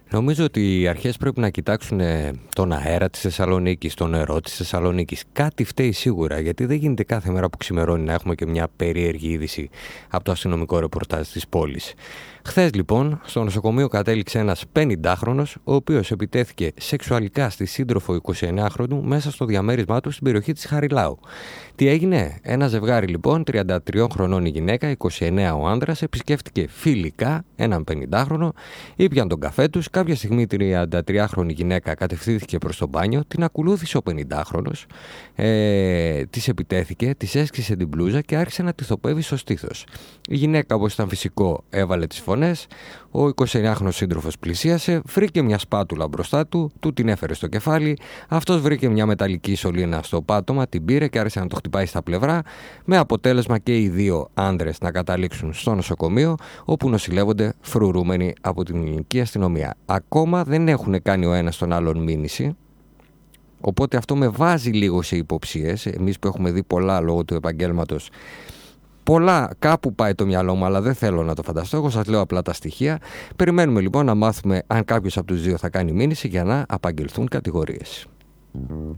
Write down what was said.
Νομίζω ότι οι αρχές πρέπει να κοιτάξουν τον αέρα της Θεσσαλονίκης, το νερό της Θεσσαλονίκης. Κάτι φταίει σίγουρα, γιατί δεν γίνεται κάθε μέρα που ξημερώνει να έχουμε και μια περίεργη είδηση από το αστυνομικό ρεπορτάζ της πόλης. Χθες λοιπόν στο νοσοκομείο κατέληξε ένας 50χρονος, ο οποίος επιτέθηκε σεξουαλικά στη σύντροφο 29χρονου μέσα στο διαμέρισμά του στην περιοχή της Χαριλάου. Τι έγινε? Ένα ζευγάρι λοιπόν, 33 χρονών η γυναίκα, 29 ο άντρας, επισκέφτηκε φιλικά έναν 50χρονο, ήπιαν τον καφέ τους. Κάποια στιγμή η 33χρονη γυναίκα κατευθύνθηκε προς το μπάνιο, την ακολούθησε ο 50χρονος, της επιτέθηκε, της έσκησε την μπλούζα και άρχισε να τη θοπεύει στο στήθος. Η γυναίκα, όπως ήταν φυσικό, έβαλε τις φωνές. Ο 29χρονος σύντροφος πλησίασε, βρήκε μια σπάτουλα μπροστά του, του την έφερε στο κεφάλι. Αυτός βρήκε μια μεταλλική σωλήνα στο πάτωμα, την πήρε και άρχισε να το χτυπάει στα πλευρά, με αποτέλεσμα και οι δύο άντρες να καταλήξουν στο νοσοκομείο, όπου νοσηλεύονται φρουρούμενοι από την ελληνική αστυνομία. Ακόμα δεν έχουν κάνει ο ένας τον άλλον μήνυση, οπότε αυτό με βάζει λίγο σε υποψίες. Εμείς που έχουμε δει πολλά λόγω του επαγγέλματος, πολλά κάπου πάει το μυαλό μου, αλλά δεν θέλω να το φανταστώ. Εγώ σας λέω απλά τα στοιχεία. Περιμένουμε λοιπόν να μάθουμε αν κάποιος από τους δύο θα κάνει μήνυση για να απαγγελθούν κατηγορίες.